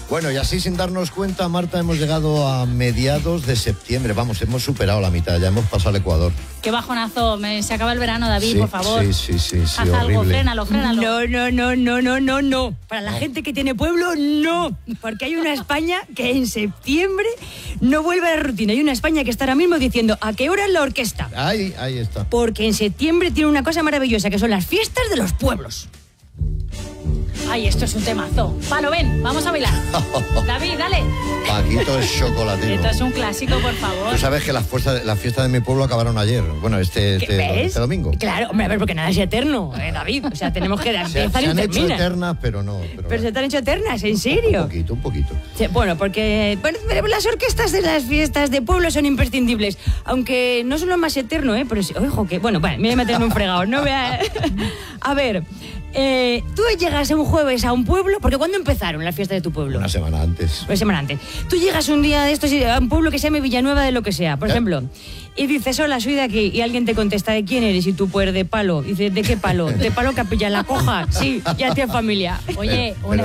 Bueno, y así sin darnos cuenta, Marta, hemos llegado a mediados de septiembre. Vamos, hemos superado la mitad, ya hemos pasado al Ecuador. Qué bajonazo, se acaba el verano, David, Sí, por favor. Sí, Haz algo, horrible. frénalo. No. Para la gente que tiene pueblo, no. Porque hay una España que en septiembre no vuelve a la rutina. Hay una España que está ahora mismo diciendo ¿a qué hora es la orquesta? Ahí está. Porque en septiembre tiene una cosa maravillosa, que son las fiestas de los pueblos. Ay, esto es un temazo. Palo, ven, vamos a bailar. David, dale. Paquito es chocolatino. Esto es un clásico, por favor. Tú sabes que las fiestas de mi pueblo acabaron ayer. Bueno, este domingo. Claro, hombre, a ver, porque nada es eterno, David. O sea, tenemos que Se empezar y han hecho terminar. eternas, pero no. Pero se te han hecho eternas, ¿en serio? Un poquito. Sí, bueno, porque las orquestas de las fiestas de pueblo son imprescindibles. Aunque no son lo más eterno, pero sí, ojo, que... Bueno, me voy a meter en un fregado, ¿no? A ver... tú llegas un jueves a un pueblo, porque ¿cuándo empezaron las fiestas de tu pueblo? Una semana antes. Una semana antes. Tú llegas un día de estos a un pueblo que se llame Villanueva de lo que sea, por ejemplo, y dices, hola, soy de aquí, y alguien te contesta, ¿de quién eres? Y tú, pues, de Palo. Y dices, ¿de qué palo? ¿De Palo Capilla, la Coja? Sí, ya tienes familia. Oye,